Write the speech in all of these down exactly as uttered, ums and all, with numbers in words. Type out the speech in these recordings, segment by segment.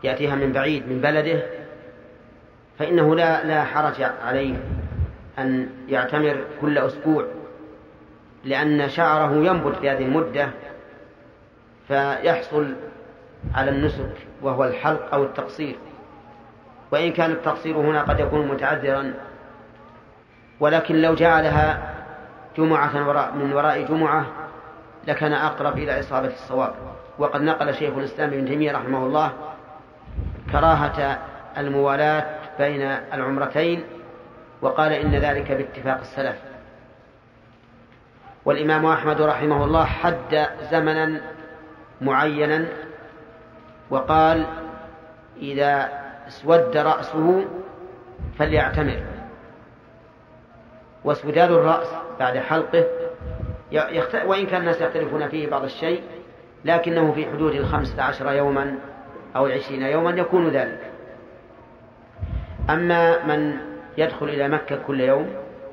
يأتيها من بعيد من بلده فإنه لا, لا حرج عليه أن يعتمر كل أسبوع، لأن شعره ينبت في هذه المدة فيحصل على النسك وهو الحلق أو التقصير، وإن كان التقصير هنا قد يكون متعذرا، ولكن لو جعلها جمعة من وراء جمعة لكان أقرب إلى إصابة الصواب. وقد نقل شيخ الإسلام ابن تيمية رحمه الله كراهة الموالاة بين العمرتين، وقال إن ذلك باتفاق السلف. والإمام أحمد رحمه الله حد زمنا معينا وقال إذا اسود رأسه فليعتمر، واسوداد الرأس بعد حلقه يخت... وإن كان الناس يختلفون فيه بعض الشيء، لكنه في حدود الخمسة عشر يوما أو العشرين يوما يكون ذلك. أما من يدخل إلى مكة كل يوم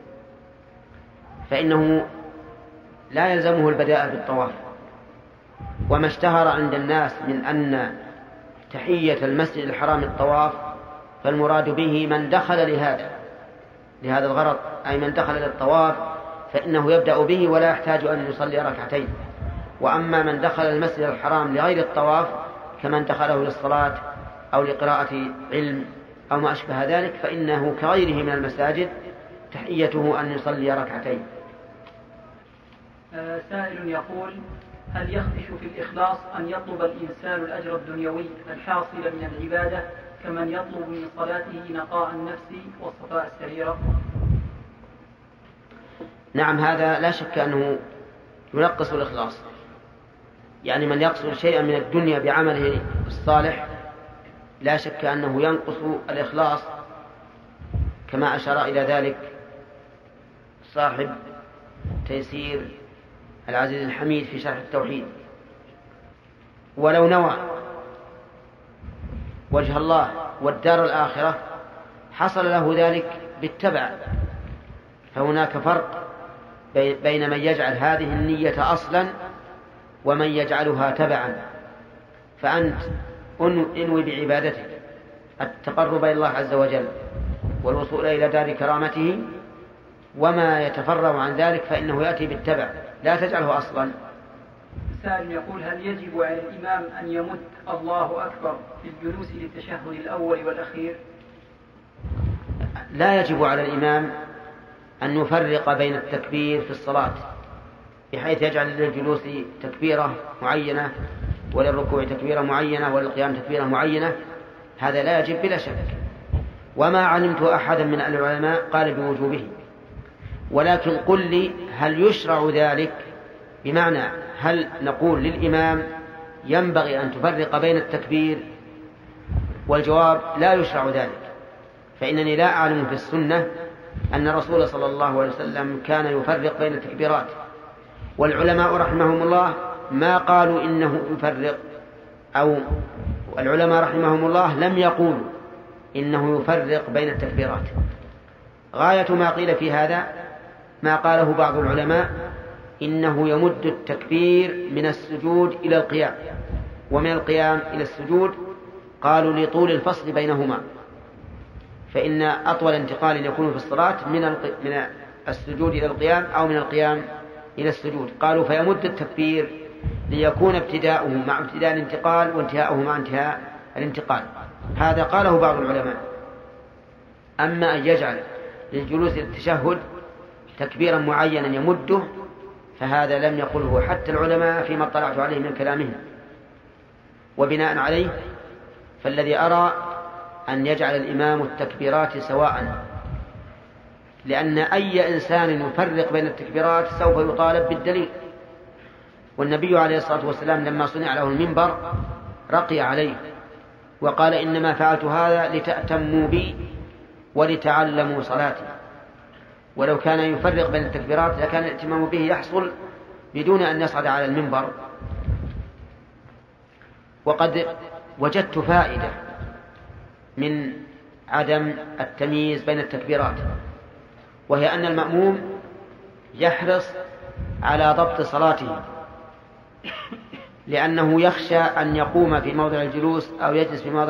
فإنه لا يلزمه البداء بالطواف، وما اشتهر عند الناس من أن تحية المسجد الحرام الطواف فالمراد به من دخل لهذا لهذا الغرض، أي من دخل للطواف فإنه يبدأ به ولا يحتاج أن يصلي ركعتين. وأما من دخل المسجد الحرام لغير الطواف كمن دخله للصلاة أو لقراءة علم أو ما أشبه ذلك فإنه كغيره من المساجد تحيته أن يصلي ركعتين. آه سائل يقول: هل يخدش في الإخلاص أن يطلب الإنسان الأجر الدنيوي الحاصل من العبادة كمن يطلب من صلاته نقاء النفس وصفاء السريرة؟ نعم، هذا لا شك أنه ينقص الإخلاص، يعني من يقصد شيئا من الدنيا بعمله الصالح لا شك أنه ينقص الإخلاص، كما أشار إلى ذلك صاحب تيسير العزيز الحميد في شرح التوحيد. ولو نوى وجه الله والدار الآخرة حصل له ذلك بالتبع، فهناك فرق بين من يجعل هذه النية أصلا ومن يجعلها تبعا. فأنت انوي بعبادتك التقرب إلى الله عز وجل والوصول إلى دار كرامته، وما يتفرع عن ذلك فإنه يأتي بالتبع، لا تجعله أصلا. سائل يقول: هل يجب على الإمام أن يمد الله أكبر في الجلوس للتشهد الأول والأخير؟ لا يجب على الإمام أن يفرق بين التكبير في الصلاة بحيث يجعل للجلوس تكبيرة معينة وللركوع تكبيرة معينة وللقيام تكبيرة معينة، هذا لا يجب بلا شك. وما علمت أحدا من العلماء قال بوجوبه، ولكن قل لي هل يشرع ذلك؟ بمعنى هل نقول للإمام ينبغي أن تفرق بين التكبير؟ والجواب لا يشرع ذلك، فإنني لا أعلم في السنة أن الرسول صلى الله عليه وسلم كان يفرق بين التكبيرات، والعلماء رحمهم الله ما قالوا إنه يفرق، أو العلماء رحمهم الله لم يقولوا إنه يفرق بين التكبيرات. غاية ما قيل في هذا ما قاله بعض العلماء إنه يمد التكبير من السجود إلى القيام ومن القيام إلى السجود، قالوا لطول الفصل بينهما، فإن أطول انتقال يكون في الصلاة من السجود إلى القيام أو من القيام إلى السجود، قالوا فيمد التكبير ليكون ابتداؤه مع ابتداء الانتقال وانتهاؤه مع انتهاء الانتقال. هذا قاله بعض العلماء. أما أن يجعل للجلوس للتشهد تكبيرا معينا يمده فهذا لم يقله حتى العلماء فيما اطلعت عليه من كلامهم. وبناء عليه فالذي أرى أن يجعل الإمام التكبيرات سواء، لأن أي إنسان يفرق بين التكبيرات سوف يطالب بالدليل. والنبي عليه الصلاة والسلام لما صنع له المنبر رقي عليه وقال: إنما فعلت هذا لتأتموا بي ولتعلموا صلاتي. ولو كان يفرق بين التكبيرات لكان الاتمام به يحصل بدون أن يصعد على المنبر. وقد وجدت فائدة من عدم التمييز بين التكبيرات، وهي أن المأموم يحرص على ضبط صلاته، لأنه يخشى أن يقوم في موضع الجلوس أو يجلس في موضع